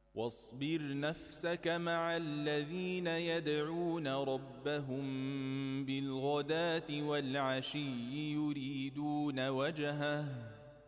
واصبر نفسك مع الذين يدعون ربهم بالغداة والعشي يريدون وجهه